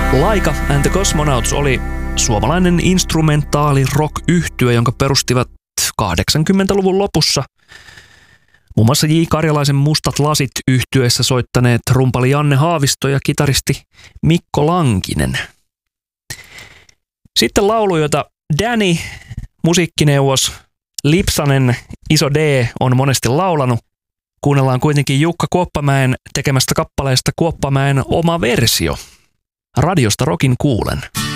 Laika and the Cosmonauts oli suomalainen instrumentaali rock-yhtye, jonka perustivat 80-luvun lopussa muun muassa J. Karjalaisen Mustat lasit -yhtyeessä soittaneet rumpali Janne Haavisto ja kitaristi Mikko Lankinen. Sitten laulu, jota Danny, musiikkineuvos Lipsanen, Iso D, on monesti laulanut. Kuunnellaan kuitenkin Jukka Kuoppamäen tekemästä kappaleesta Kuoppamäen oma versio. Radiosta Rockin kuulen.